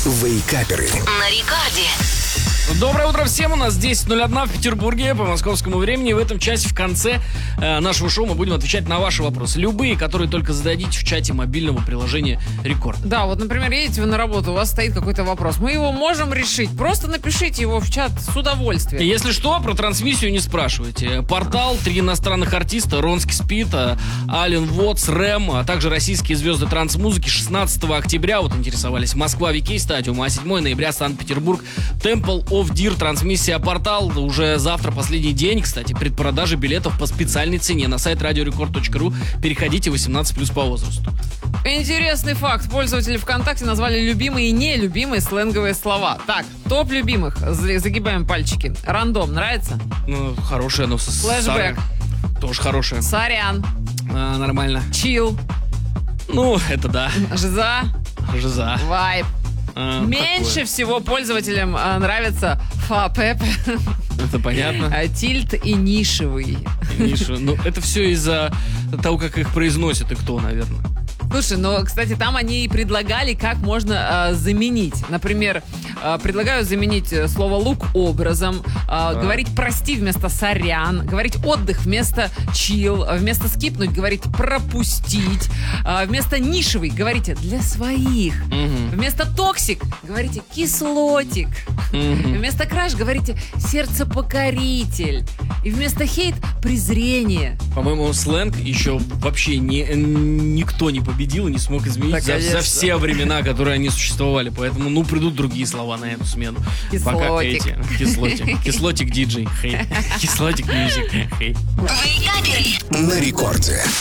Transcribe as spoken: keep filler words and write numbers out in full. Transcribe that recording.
Вейкаперы на рекорде. Доброе утро всем, у нас десять ноль один в Петербурге по московскому времени. В этом часе в конце э, нашего шоу мы будем отвечать на ваши вопросы. Любые, которые только зададите в чате мобильного приложения Рекорд. Да, вот, например, едете вы на работу, у вас стоит какой-то вопрос. Мы его можем решить. Просто напишите его в чат с удовольствием. Если что, про трансмиссию не спрашивайте. Портал, три иностранных артиста, Ронский Спид, Ален Вотс, Рэм, а также российские звезды трансмузыки. шестнадцатого октября, вот интересовались, Москва, Викей Стадиум, а седьмого ноября Санкт-Петербург, Temple of Deer, трансмиссия Портал. Уже завтра последний день, кстати, предпродажи билетов по специальной цене на сайт радиорекорд точка ру. Переходите, восемнадцать плюс по возрасту. Интересный факт. Пользователи ВКонтакте назвали любимые и нелюбимые сленговые слова. Так, топ любимых. Загибаем пальчики. Рандом. Нравится? Ну, хорошее, но... Флэшбэк. Тоже хорошее. Сорян. А, нормально. Чил. Ну, это да. Жиза. Жиза. Вайб. А, Меньше такое. всего пользователям а, нравится фа-пеп, Это понятно. а, тильт и нишевый. Миша, ну это все из-за того, как их произносят и кто, наверное. Слушай, ну, кстати, там они и предлагали, как можно а, заменить. Например, а, предлагаю заменить слово «лук» образом, а, Да. говорить «прости» вместо «сорян», говорить «отдых» вместо «чил», вместо «скипнуть» говорить «пропустить», а, вместо «нишевый» говорите «для своих», Мгм. вместо «токсик» говорите «кислотик», Мгм. вместо «краш» говорите «сердцепокоритель», и вместо «хейт» «презрение». По-моему, сленг еще вообще не, никто не победил и не смог изменить Да, за, конечно. за все времена, которые они существовали. Поэтому, ну, придут другие слова на эту смену. Пока Кислотик. эти. Кислотик. Кислотик диджей. Хей. Кислотик мьюзик. Хей. Вейкаперы. на рекорде.